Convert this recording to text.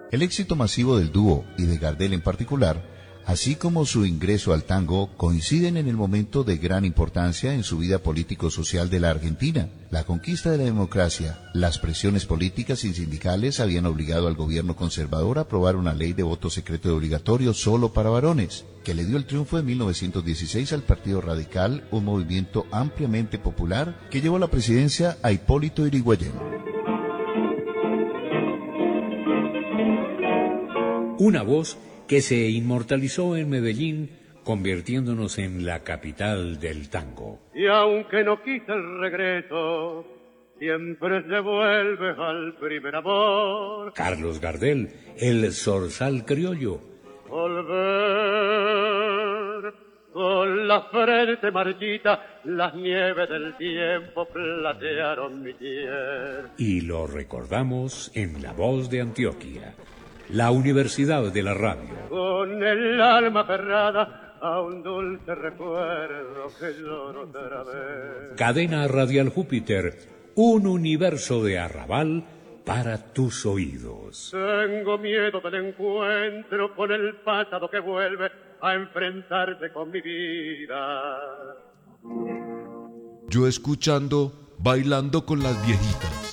El éxito masivo del dúo y de Gardel en particular, así como su ingreso al tango, coinciden en el momento de gran importancia en su vida político-social de la Argentina. La conquista de la democracia, las presiones políticas y sindicales habían obligado al gobierno conservador a aprobar una ley de voto secreto obligatorio solo para varones, que le dio el triunfo en 1916 al Partido Radical, un movimiento ampliamente popular que llevó a la presidencia a Hipólito Yrigoyen. Una voz que se inmortalizó en Medellín, convirtiéndonos en la capital del tango. Y aunque no quise el regreso, siempre se vuelve al primer amor. Carlos Gardel, el zorzal criollo. Volver con la frente marchita, las nieves del tiempo platearon mi piel. Y lo recordamos en La Voz de Antioquia, la Universidad de la Radio. Con el alma aferrada a un dulce recuerdo que lloro otra vez. Cadena Radial Júpiter, un universo de arrabal para tus oídos. Tengo miedo del encuentro con el pasado que vuelve a enfrentarse con mi vida. Yo escuchando, bailando con las viejitas.